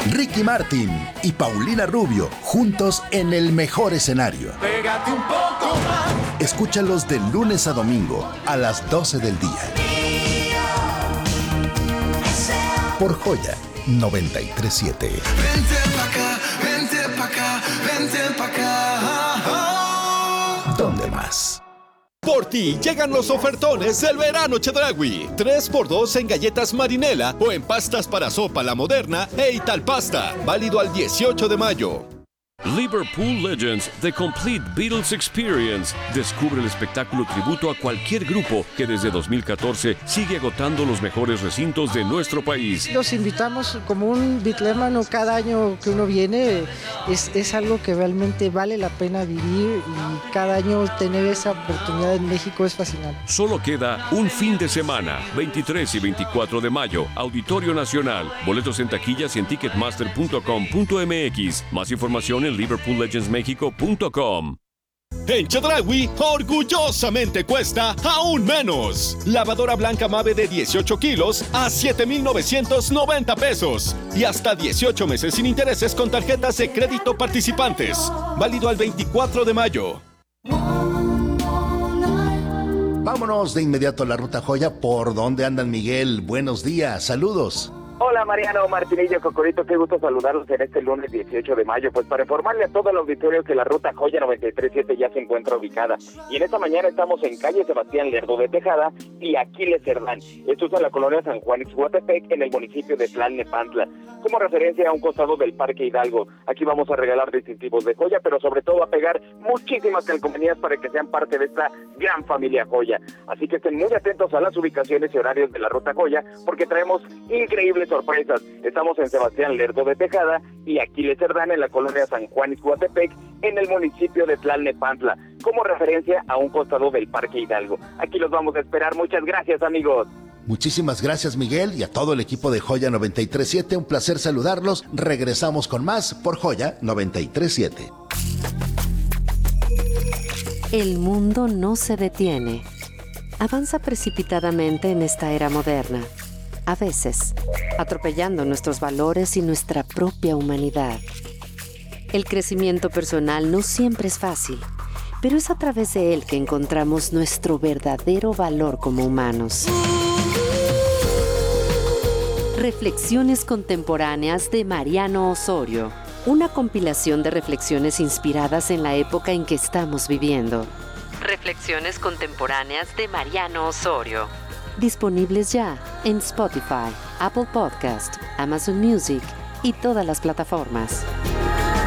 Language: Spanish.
Ricky Martin y Paulina Rubio, juntos en el mejor escenario. Pégate un poco más. Escúchalos de lunes a domingo a las 12 del día. Por Joya 93.7. Vente pa' acá, vente pa' acá, vente pa' acá. ¿Dónde más? Por ti llegan los ofertones del verano Chedraui. 3x2 en galletas Marinela o en pastas para sopa La Moderna e Italpasta. Válido al 18 de mayo. Liverpool Legends, The Complete Beatles Experience. Descubre el espectáculo tributo a cualquier grupo que desde 2014 sigue agotando los mejores recintos de nuestro país. Los invitamos como un bitlémano cada año que uno viene. Es algo que realmente vale la pena vivir y cada año tener esa oportunidad en México es fascinante. Solo queda un fin de semana, 23 y 24 de mayo, Auditorio Nacional. Boletos en taquillas y en ticketmaster.com.mx. Más información en liverpoollegendsmexico.com. En Chedraui, orgullosamente cuesta aún menos. Lavadora blanca Mave de 18 kilos a 7,990 pesos. Y hasta 18 meses sin intereses con tarjetas de crédito participantes. Válido al 24 de mayo. Vámonos de inmediato a la Ruta Joya. ¿Por dónde andan, Miguel? Buenos días, saludos. Hola Mariano, Martinillo, Cocorito, qué gusto saludarlos en este lunes 18 de mayo. Pues para informarle a todo el auditorio que la Ruta Joya 93.7 ya se encuentra ubicada. Y en esta mañana estamos en calle Sebastián Lerdo de Tejada y Aquiles Cerdán. Esto es en la colonia San Juan Ixhuatepec, en el municipio de Tlalnepantla. Como referencia a un costado del Parque Hidalgo. Aquí vamos a regalar distintivos de joya, pero sobre todo a pegar muchísimas calcomanías para que sean parte de esta gran familia Joya. Así que estén muy atentos a las ubicaciones y horarios de la Ruta Joya, porque traemos increíbles sorpresas. Estamos en Sebastián Lerdo de Tejada y Aquiles Cerdán, en la colonia San Juan Ixhuatepec, en el municipio de Tlalnepantla, como referencia a un costado del Parque Hidalgo. Aquí los vamos a esperar. Muchas gracias, amigos. Muchísimas gracias, Miguel, y a todo el equipo de Joya 93.7. Un placer saludarlos. Regresamos con más por Joya 93.7. El mundo no se detiene. Avanza precipitadamente en esta era moderna. A veces, atropellando nuestros valores y nuestra propia humanidad. El crecimiento personal no siempre es fácil, pero es a través de él que encontramos nuestro verdadero valor como humanos. Reflexiones contemporáneas de Mariano Osorio. Una compilación de reflexiones inspiradas en la época en que estamos viviendo. Reflexiones contemporáneas de Mariano Osorio. Disponibles ya en Spotify, Apple Podcast, Amazon Music y todas las plataformas.